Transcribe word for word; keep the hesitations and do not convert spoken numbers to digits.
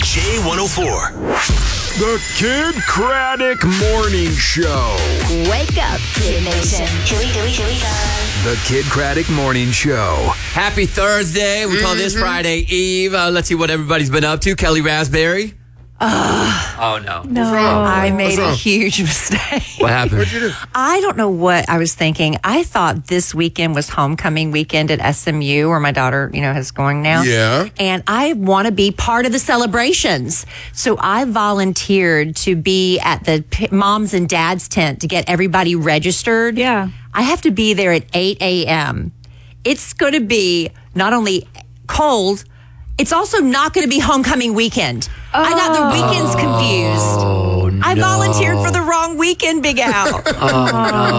J one oh four. The Kid Craddock Morning Show. Wake up, Kid Nation. Here we go, here we go. The Kid Craddock Morning Show. Happy Thursday. We call this Friday Eve. Uh, let's see what everybody's been up to. Kelly Raspberry. Uh, oh, no. No, I made a huge mistake. What happened? What'd you do? I don't know what I was thinking. I thought this weekend was homecoming weekend at S M U, where my daughter, you know, is going now. Yeah. And I want to be part of the celebrations. So I volunteered to be at the p- mom's and dad's tent to get everybody registered. Yeah. I have to be there at eight a.m. It's going to be not only cold, it's also not going to be homecoming weekend. Oh. I got the weekends confused. Oh, no. I volunteered for the wrong weekend, Big Al. Oh, no.